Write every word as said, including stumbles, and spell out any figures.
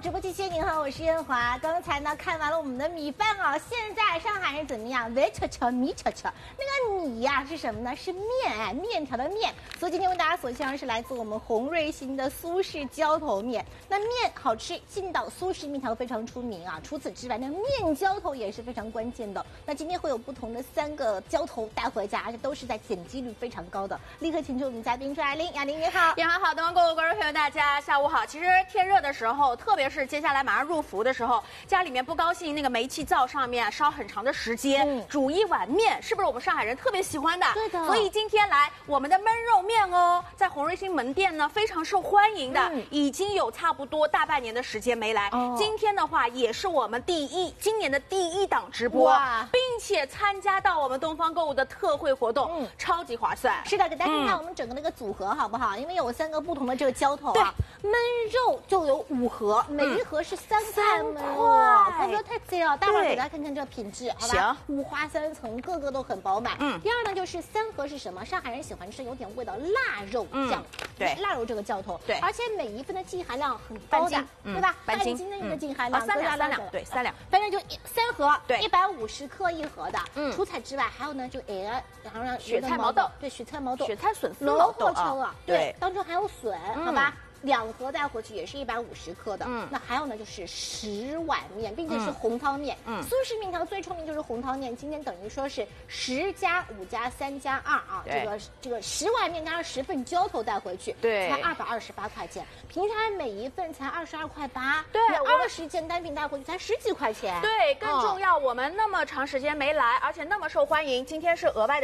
直播期间您好，我是燕华。刚才呢看完了我们的米饭啊，现在上海人怎么样？米悄悄，米悄悄。那个米呀、啊、是什么呢？是面，哎，面条的面。所以今天为大家所介绍的是来自我们红瑞兴的苏式浇头面。那面好吃，劲道苏式面条非常出名啊。除此之外，那面浇头也是非常关键的。那今天会有不同的三个浇头带回家，而且都是在点击率非常高的。立刻请出我们嘉宾朱亚玲，亚玲你好。 燕华好，灯光购物观众朋友大家下午好。其实天热的时候，特别是接下来马上入伏的时候，家里面不高兴，那个煤气灶上面烧很长的时间，嗯、煮一碗面，是不是我们上海人特别喜欢的？ 对的。 所以今天来我们的焖肉面哦，在红瑞兴门店呢非常受欢迎的，嗯、已经有差不多大半年的时间没来。哦、今天的话也是我们第一今年的第一档直播，并且参加到我们东方购物的特惠活动，嗯、超级划算。 是的，给大家看看我们整个那个组合好不好？因为有三个不同的这个浇头啊，焖肉就有五盒，每一盒是三块焖肉，我觉得太贼了。待会儿给大家看看这个品质，好吧？五花三层，个个都很饱满。嗯。第二呢，就是三盒是什么？上海人喜欢吃有点味道腊肉酱，对，腊肉这个浇头，对，而且每一份的净含量很高的，对吧？半斤的一个净含量， 三两三两，对，三两， 反正就三盒，对，一百五十克一盒的。嗯。除此之外，还有呢，就哎，然后让雪菜毛豆， 对，雪菜毛豆， 雪菜笋丝毛豆啊，对，当中还有笋，好吧？两盒带回去也是一百五十克的，嗯，那还有呢就是十碗面，并且是红汤面，嗯，苏式面条最出名就是红汤面，今天等于说是十加五加三加二啊，这个这个十碗面加上十份浇头带回去，对，才二百二十八块钱，平常每一份才二十二块八，对，二十件单品带回去才十几块钱， 对，更重要，我们那么长时间没来，而且那么受欢迎，今天是额外的。